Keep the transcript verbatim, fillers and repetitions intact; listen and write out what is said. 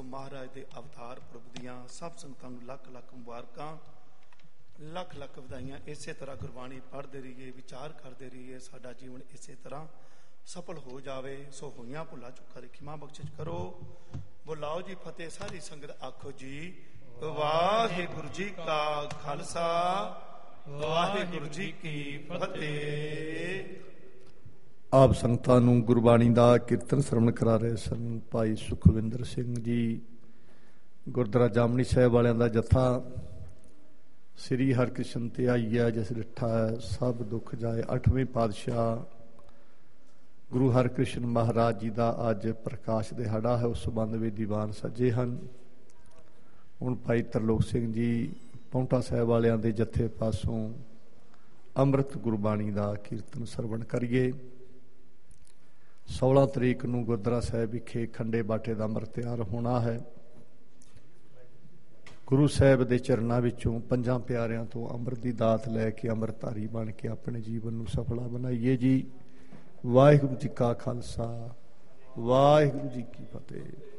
ਮਹਾਰਾਜ ਦੇ ਅਵਤਾਰ ਪੁਰਬ ਦੀਆਂ ਸਭ ਸੰਗਤਾਂ ਨੂੰ ਲੱਖ ਲੱਖ ਮੁਬਾਰਕਾਂ, ਲੱਖ ਲੱਖ ਵਧਾਈਆਂ। ਇਸੇ ਤਰ੍ਹਾਂ ਗੁਰਬਾਣੀ ਪੜ੍ਹਦੇ ਰਹੀਏ, ਵਿਚਾਰ ਕਰਦੇ ਰਹੀਏ, ਸਾਡਾ ਜੀਵਨ ਇਸੇ ਤਰ੍ਹਾਂ ਸਫਲ ਹੋ ਜਾਵੇ। ਸੋ ਹੋਈਆਂ ਭੁੱਲਾਂ ਚੁੱਕਾਂ ਦੀ ਖਿਮਾ ਬਖਸ਼ਿਸ਼ ਕਰੋ। ਬੁਲਾਓ ਜੀ ਫਤਿਹ। ਸਾਰੀ ਸੰਗਤ ਆਖੋ ਜੀ ਵਾਹਿਗੁਰੂ ਜੀ ਕਾ ਖਾਲਸਾ, ਵਾਹਿਗੁਰੂ ਜੀ ਕੀ ਫਤਿਹ। ਆਪ ਸੰਗਤਾਂ ਨੂੰ ਗੁਰਬਾਣੀ ਦਾ ਕੀਰਤਨ ਸਰਵਣ ਕਰਾ ਰਹੇ ਸਨ ਭਾਈ ਸੁਖਵਿੰਦਰ ਸਿੰਘ ਜੀ। ਗੁਰਦੁਆਰਾ ਜਾਮਨੀ ਸਾਹਿਬ ਵਾਲਿਆਂ ਦਾ ਜੱਥਾ ਸ੍ਰੀ ਹਰਿਕ੍ਰਿਸ਼ਨ ਤੇ ਆਈਆ ਜਿਸ ਡਿੱਠਾ ਸਭ ਦੁੱਖ ਜਾਏ। ਅੱਠਵੇਂ ਪਾਤਸ਼ਾਹ ਗੁਰੂ ਹਰਿਕ੍ਰਿਸ਼ਨ ਮਹਾਰਾਜ ਜੀ ਦਾ ਅੱਜ ਪ੍ਰਕਾਸ਼ ਦਿਹਾੜਾ ਹੈ। ਉਸ ਸੰਬੰਧ ਵਿੱਚ ਦੀਵਾਨ ਸੱਜੇ ਹਨ। ਹੁਣ ਭਾਈ ਤਰਲੋਕ ਸਿੰਘ ਜੀ ਪੌਂਟਾ ਸਾਹਿਬ ਵਾਲਿਆਂ ਦੇ ਜੱਥੇ ਪਾਸੋਂ ਅੰਮ੍ਰਿਤ ਗੁਰਬਾਣੀ ਦਾ ਕੀਰਤਨ ਸਰਵਣ ਕਰੀਏ। ਸੋਲਾਂ ਤਰੀਕ ਨੂੰ ਗੁਰਦੁਆਰਾ ਸਾਹਿਬ ਵਿਖੇ ਖੰਡੇ ਬਾਟੇ ਦਾ ਅੰਮ੍ਰਿਤ ਤਿਆਰ ਹੋਣਾ ਹੈ। ਗੁਰੂ ਸਾਹਿਬ ਦੇ ਚਰਨਾਂ ਵਿੱਚੋਂ ਪੰਜਾਂ ਪਿਆਰਿਆਂ ਤੋਂ ਅੰਮ੍ਰਿਤ ਦੀ ਦਾਤ ਲੈ ਕੇ ਅੰਮ੍ਰਿਤਧਾਰੀ ਬਣ ਕੇ ਆਪਣੇ ਜੀਵਨ ਨੂੰ ਸਫਲਾ ਬਣਾਈਏ ਜੀ। ਵਾਹਿਗੁਰੂ ਜੀ ਕਾ ਖਾਲਸਾ, ਵਾਹਿਗੁਰੂ ਜੀ ਕੀ ਫਤਿਹ।